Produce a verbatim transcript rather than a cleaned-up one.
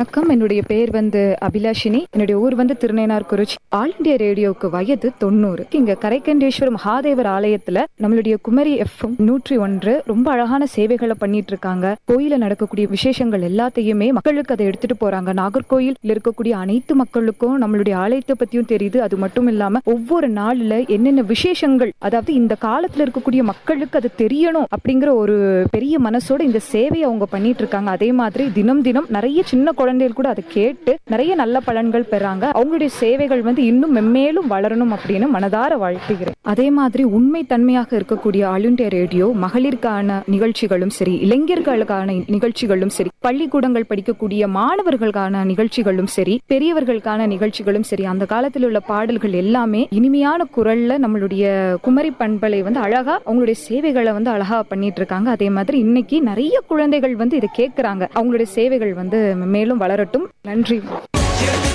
வணக்கம். என்னுடைய பேர் வந்து அபிலாஷினி. என்னுடைய ஊர் வந்து திருநேனார்குறிச்சி. ஆல் இண்டியா ரேடியோவுக்கு வயது தொண்ணூறு. இங்க கரைக்கண்டேஸ்வர மகாதேவர் ஆலயத்துல நம்மளுடைய குமரி எஃப்எம் நூற்றி ஒன்று ரொம்ப அழகான சேவைகளை பண்ணிட்டு இருக்காங்க. கோயில நடக்கக்கூடிய விசேஷங்கள் எல்லாத்தையுமே மக்களுக்கு அதை எடுத்துட்டு போறாங்க. நாகர்கோயில் இருக்கக்கூடிய அனைத்து மக்களுக்கும் நம்மளுடைய ஆலயத்தை பத்தியும் தெரியுது. அது மட்டும் இல்லாம ஒவ்வொரு நாள்ல என்னென்ன விசேஷங்கள், அதாவது இந்த காலத்துல இருக்கக்கூடிய மக்களுக்கு அது தெரியணும் அப்படிங்கிற ஒரு பெரிய மனசோட இந்த சேவையை அவங்க பண்ணிட்டு இருக்காங்க. அதே மாதிரி தினம் தினம் நிறைய சின்ன குழந்தைகள் கூட அதை கேட்டு நிறைய நல்ல பலன்கள் பெறாங்க. அவங்களுடைய சேவைகள் வந்து இன்னும் மென்மேலும் வளரணும் அப்படின்னு மனதார வாழ்த்துகிறேன். அதே மாதிரி உண்மை தன்மையாக இருக்கக்கூடிய ஆல் இண்டியா ரேடியோ மகளிருக்கான நிகழ்ச்சிகளும் சரி, இளைஞர்களுக்கான நிகழ்ச்சிகளும் சரி, பள்ளிக்கூடங்கள் படிக்கக்கூடிய மாணவர்களுக்கான நிகழ்ச்சிகளும் சரி, பெரியவர்களுக்கான நிகழ்ச்சிகளும் சரி, அந்த காலத்தில் உள்ள பாடல்கள் எல்லாமே இனிமையான குரல்ல நம்மளுடைய குமரி பண்பலை வந்து அழகா அவங்களுடைய சேவைகளை வந்து அழகா பண்ணிட்டு இருக்காங்க. அதே மாதிரி இன்னைக்கு நிறைய குழந்தைகள் வந்து இதை கேட்கிறாங்க. அவங்களுடைய சேவைகள் வந்து மேலும் வளரட்டும். நன்றி.